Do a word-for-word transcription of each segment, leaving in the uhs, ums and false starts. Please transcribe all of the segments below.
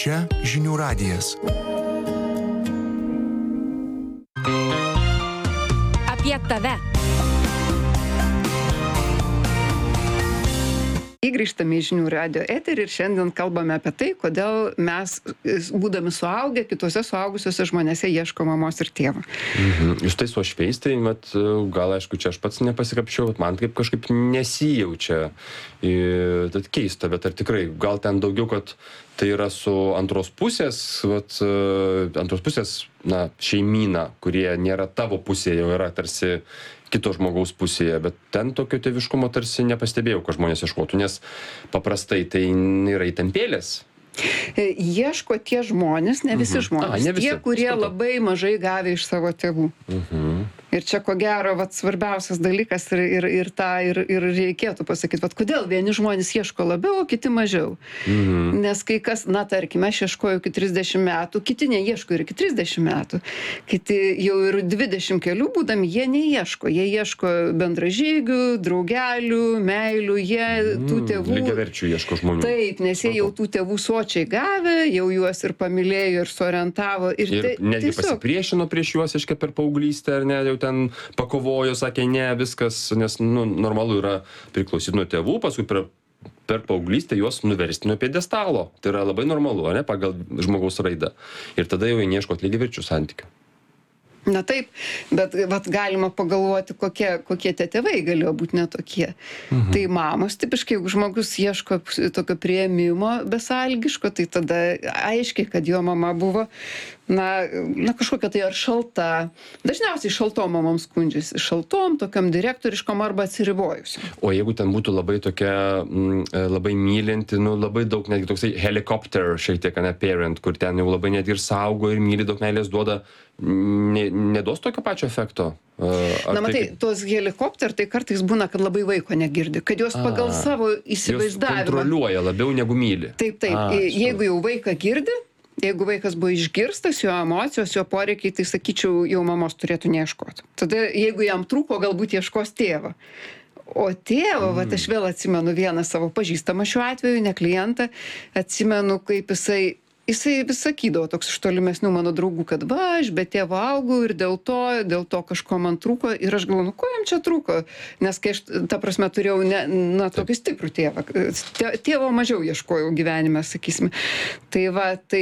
Čia žinių radijas. Apie tave. Grįžtame į žinių radijo eterį ir šiandien kalbame apie tai, kodėl mes, būdami suaugę, kitose suaugusiuose žmonėse ieško mamos ir tėvo. Mhm. Iš tai su ošveis, tai mat, gal aišku, čia aš pats nepasikapčiau, bet man kaip kažkaip nesijaučia. Ir, tad keista, bet ar tikrai, gal ten daugiau, kad tai yra su antros pusės, vat, antros pusės, na, šeimyna, kurie nėra tavo pusėje, jau yra tarsi kito žmogaus pusėje, bet ten tokio tėviškumo tarsi nepastebėjau, kad žmonės ieškotų, nes paprastai tai yra įtampėlės. Ieško tie žmonės, ne visi Mhm. žmonės, A, ne visi. tie, kurie Supratau. labai mažai gavę iš savo tėvų. Mhm. Ir čia ko gero, vat, svarbiausias dalykas ir, ir, ir tą ir, ir reikėtų pasakyti, vat, kodėl vieni žmonės ieško labiau, o kiti mažiau. Mhm. Nes kai kas, na tarkime, aš ieškojau iki trisdešimt metų, kiti neieško ir iki trisdešimt metų. Kiti jau ir dvidešimt kelių būdami, jie neieško. Jie ieško bendražygių, draugelių, meilių, jie tų tėvų... Lygiaverčių ieško žmonių. Taip, nes jie jau tų tėvų sočiai gavę, jau juos ir pamylėjo, ir suorientavo. Ir, Ir tai, netgi tiesiog, pasipriešino prieš juos, iškia per paauglystę, ar ne, jau ten pakovojo, sakė, ne, viskas, nes, nu, normalu yra priklausyti nuo tėvų, paskui per, per paauglystę juos nuversti nuo pjedestalo. Tai yra labai normalu, ne, pagal žmogaus raidą. Ir tada jau ieškot lygiaverčių santykių. na taip, bet vat, galima pagalvoti, kokie, kokie tie tėvai galėjo būti netokie. Mhm. Tai mamos, tipiškai, jeigu žmogus ieško tokio priėmimo besąlygiško, tai tada aiškiai, kad jo mama buvo na, na kažkokia tai ar šalta. Dažniausiai šaltom mamom skundžiasi. Šaltom, tokiam direktoriškom arba atsiribojusiom. O jeigu ten būtų labai tokia, m, labai mylinti, nu labai daug, netgi toksai helicopter, šiek tiek, ne, parent, kur ten jau labai netgi ir saugo ir myli, daug meilės duoda, ne, neduos tokio pačio efekto? Ar Na, matai, tai, tos helikopter, tai kartais būna, kad labai vaiko negirdi, kad jos pagal A, savo jos įsivaizdavimą. kontroliuoja labiau negu myli. Taip, taip. A, Jeigu jau vaiką girdi, jeigu vaikas buvo išgirstas, jo emocijos, jo poreikiai, tai sakyčiau, jau mamos turėtų neieškoti. Tada, jeigu jam trūko, galbūt ieškos tėvo. O tėvo, mm. va, aš vėl atsimenu vieną savo pažįstamą šiuo atveju, ne klientą, atsimenu, kaip jisai Jisai vis sakydavo toks iš tolimesnių mano draugų, kad va, aš be tėvo augau ir dėl to, dėl to kažko man trūko. Ir aš galvoju, nu ko jam čia trūko? Nes kai aš, ta prasme, turėjau ne, na, tokį stiprų tėvą. Tėvo mažiau ieškojau gyvenime, sakysime. Tai va, tai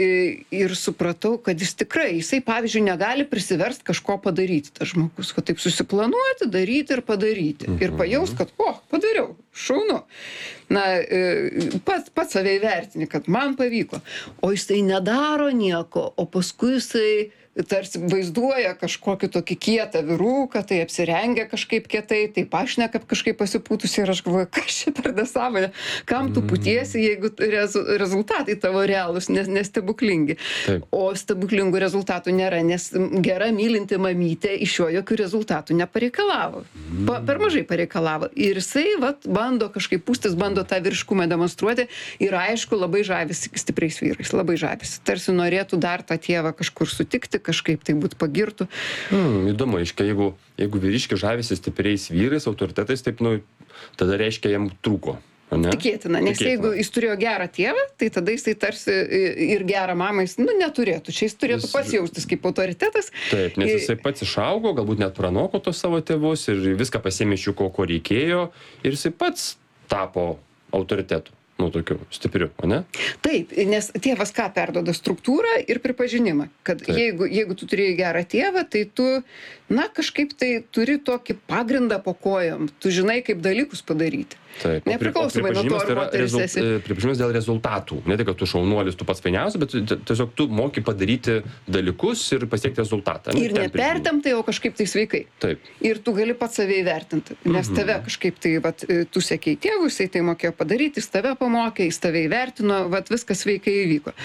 ir supratau, kad jis tikrai, jisai, pavyzdžiui, negali prisiversti kažko padaryti, tas žmogus. Kad taip susiplanuoti, daryti ir padaryti. Mhm. Ir pajaus, kad, o, padariau, šaunu. Na, pats, pats save įvertini, kad man pavyko. O jisai nedaro nieko, o paskui jisai tarsi vaizduoja kažkokį tokį kietą vyruką, tai apsirengia kažkaip kietai, tai pašneka kažkaip pasipūtusi ir aš galvoju, kas čia per nesąmonė, kam tu putiesi, jeigu rezu, rezultatai tavo realūs, nes nestebuklingi. Taip. O stebuklingų rezultatų nėra, nes gera mylinti mamytė iš jo jokių rezultatų nepareikalavo. Pa, per mažai pareikalavo. Ir jisai vat, bando kažkaip pūstis, bando tą vyriškumą demonstruoti ir aišku labai žavisi stipriais vyrais, labai žavisi. Tarsi norėtų dar tą tėvą kažkur sutikti, kažkaip tai būt pagirtų. Hmm, įdomu, aiškia, jeigu, jeigu vyriški žavisi stipriais vyrais, autoritetais, taip, nu, tada reiškia, jam trūko. Ne? Tikėtina, nes Tikėtina. Jeigu jis turėjo gerą tėvą, tai tada jisai tarsi ir gerą mamą jis, nu, neturėtų. Čia jis turėtų jis, pats jaustis kaip autoritetas. Taip, nes jisai pats išaugo, galbūt net pranoko tos savo tėvus ir viską pasėmė iš jų, ko, ko reikėjo, ir jisai pats tapo autoritetu. Nu, tokiu stipriu, o ne? Taip, nes tėvas ką perduoda? Struktūrą ir pripažinimą. Kad jeigu, jeigu tu turėjai gerą tėvą, tai tu, na, kažkaip tai turi tokį pagrindą po kojom. Tu žinai, kaip dalykus padaryti. Taip. Nepriklausomai nuo to, ar moteris esi. Pripažinimas dėl rezultatų. Ne tik, kad tu šaunuolis, tu pats fainiausias, bet tiesiog tu moki padaryti dalykus ir pasiekti rezultatą. Ir nepertemptai, o kažkaip tai sveikai. Taip. Ir tu gali pats save įvertinti. Nes Mhm. tave kažkaip tai, vat, tu sekei tėvus, jisai tai mokėjo padaryti, jis tave pamokė, jis tave įvertino, vat, viskas sveikai įvyko.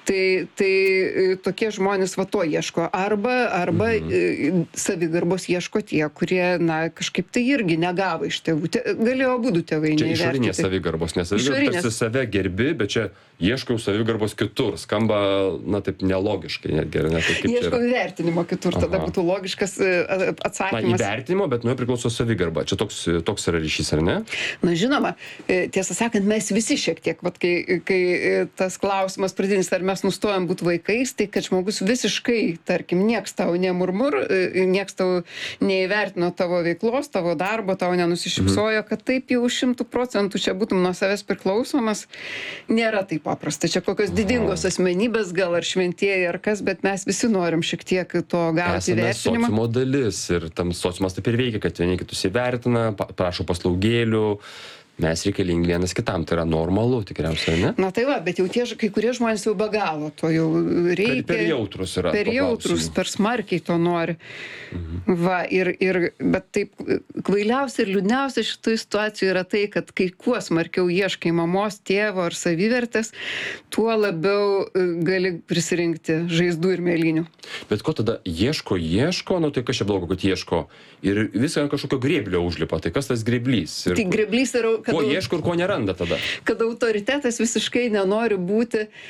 Tai, tai tokie žmonės va to ieško. Arba, arba mhm. savigarbos ieško tie, kurie, na, kažkaip tai irgi negavo iš tėvų. Te, galėjo abudu tėvai čia neįvertinti. Išorinės savigarbos, nes savigarbos tarsi save gerbi, bet čia ieškau savigarbos kitur. Skamba, na, taip nelogiškai netgi. Ne, tai ieškau įvertinimo kitur, Aha. tada būtų logiškas atsakymas. Na, įvertinimo, bet nuo priklauso savigarba. Čia toks, toks yra ryšys, ar ne? Na, žinoma, tiesą sakant, mes visi šiek tiek, vat, kai, kai tas klausimas pradinis, ar mes nustojam būti vaikais, tai kad žmogus visiškai, tarkim, nieks tau nemurmur, nieks tau neįvertino tavo veiklos, tavo darbo, tau nenusišypsojo, kad taip jau šimtų procentų čia būtum nuo savęs priklausomas, nėra taip paprasta. Čia kokios didingos asmenybės, gal ar šventieji, ar kas, bet mes visi norim šiek tiek to gauti įvertinimą. Esame sociumo dalis ir tam sociumas taip ir veikia, kad vieni kitus įvertina, prašo paslaugėlių. Mes reikalingi vienas kitam, tai yra normalu tikriausiai, ne? Na tai va, bet jau tie, kai kurie žmonės jau be galo, to jau reikia. Per, per jautrus yra. Per jautrus, per smarkiai to nori. Mhm. Va, ir, ir, bet taip kvailiausia ir liūdniausia šitoje situacijoje yra tai, kad kai kuo smarkiau ieškai mamos, tėvo ar savivertės, tuo labiau gali prisirinkti žaizdų ir mėlynių. Bet ko tada ieško, ieško, nu tai kas čia blogo, kad ieško ir viską kažkokio grėblio užlipa, tai kas tas grėblys? Ir tai grėblys yra... Ko ieško ir ko neranda tada? Kad autoritetas visiškai nenori būti e,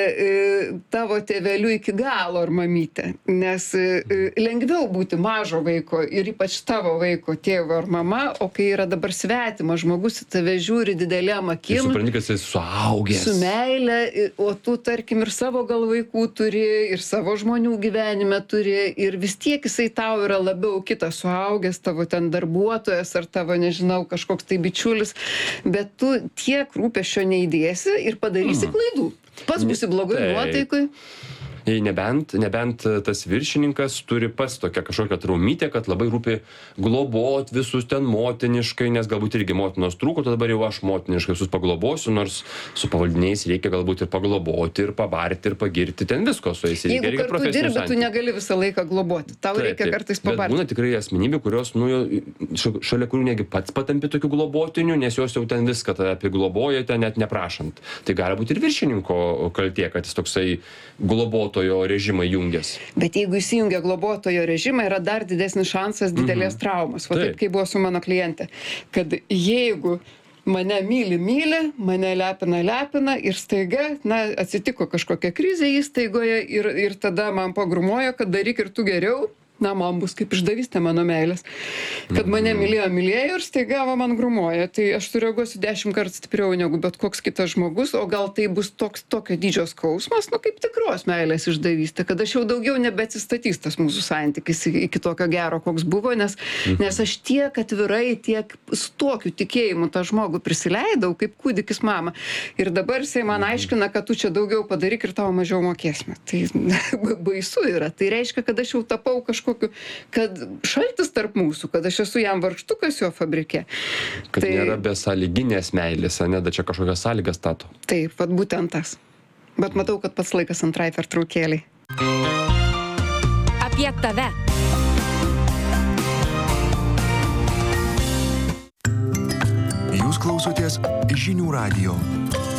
e, tavo tėveliu iki galo ar mamytė. Nes e, lengviau būti mažo vaiko ir ypač tavo vaiko tėvo ar mama, o kai yra dabar svetimas žmogus į tave žiūri didelėm akim. Ir supranti, kad jis suaugęs. Su meile, o tu tarkim ir savo gal vaikų turi, ir savo žmonių gyvenime turi, ir vis tiek jisai tau yra labiau kitas suaugęs, tavo ten darbuotojas ar tavo, nežinau, kažkoks tai bičiulis. Bet tu tiek rūpesčio neįdėsi ir padarysi klaidų. Pats būsi blogoj nuotaikoj. Nebent, nebent tas viršininkas turi pats tokią kažkokią traumytę, kad labai rūpi globot visus ten motiniškai, nes galbūt irgi motinos trūko, tai dabar jau aš motiniškai visus paglobosiu, nors su pavaldiniais reikia galbūt ir pagloboti, ir pabarti, ir pagirti, ten visko su jais. Jeigu kartu dirbi, tu negali visą laiką globoti, tau taip, reikia taip, kartais pabarti. Bet būna tikrai asmenybių, kurios, nu, šalia kurių negi pats patampi tokių globotinių, nes jos jau ten viską tave apigloboja, ten net neprašant. Tai gali būti ir viršininko kaltė, kad jis toksai globoto režimą jungias. Bet jeigu įsijungia globotojo režimą, yra dar didesnis šansas didelės mm-hmm. traumos. O taip, kaip buvo su mano kliente. Kad jeigu mane myli, myli, mane lepina, lepina ir staiga, na, atsitiko kažkokia krizė įstaigoje ir, ir tada man pagrumojo, kad daryk ir tu geriau. Na, man bus kaip išdavystė mano meilės. Kad mane mylėjo, mylėjo ir staiga man grumoja. Tai aš sureaguosiu dešimt kartų stipriau negu bet koks kitas žmogus, o gal tai bus toks tokio dydžio skausmas, nu kaip tikros meilės išdavystė, kad aš jau daugiau nebeatsistatys tas mūsų santykis iki tokio gero, koks buvo, nes, nes aš tiek atvirai, tiek su tokiu tikėjimu tą žmogų prisileidau, kaip kūdikis mama. Ir dabar jisai man aiškina, kad tu čia daugiau padaryk ir tavo mažiau mokėsime. Tai baisu yra. Tai reiškia, kad aš jau tapau kažkokiu kad šaltis tarp mūsų, kad aš esu jam vargštukas jo fabrike. Kad tai... nėra besąlyginės meilės, ne, da čia kažkokias sąlygas stato. Taip, vat būtent tas. Bet matau, kad pats laikas antrai pertraukėliai. Apie tave. Jūs klausotės Žinių radijo.